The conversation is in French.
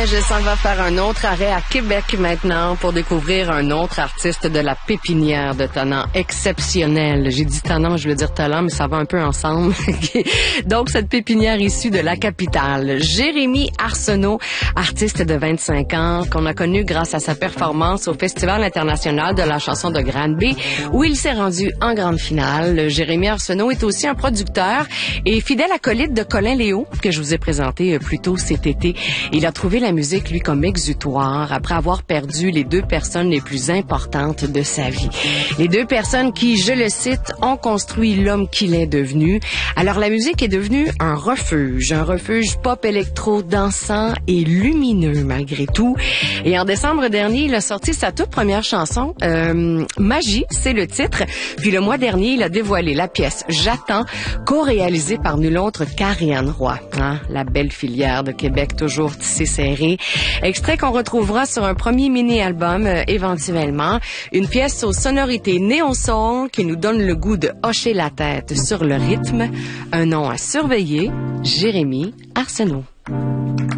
je s'en vais faire un autre arrêt à Québec maintenant pour découvrir un autre artiste de la pépinière de talent exceptionnel. J'ai dit talent, je veux dire talent, mais ça va un peu ensemble. Donc, cette pépinière issue de la capitale. Jérémy Arsenault, artiste de 25 ans, qu'on a connu grâce à sa performance au Festival international de la chanson de Granby, où il s'est rendu en grande finale. Jérémy Arsenault est aussi un producteur et fidèle acolyte de Colin Léo, que je vous ai présenté plus tôt cet été. Il a trouvé la musique, lui, comme exutoire après avoir perdu les deux personnes les plus importantes de sa vie. Les deux personnes qui, je le cite, ont construit l'homme qu'il est devenu. Alors, la musique est devenue un refuge pop électro dansant et lumineux malgré tout. Et en décembre dernier, il a sorti sa toute première chanson, Magie, c'est le titre. Puis le mois dernier, il a dévoilé la pièce J'attends, co-réalisée par nul autre qu'Ariane Roy. Hein? La belle filière de Québec, toujours tissée serrée. Extrait qu'on retrouvera sur un premier mini-album éventuellement. Une pièce aux sonorités néo-soul qui nous donne le goût de hocher la tête sur le rythme. Un nom à surveiller, Jérémy Arsenault.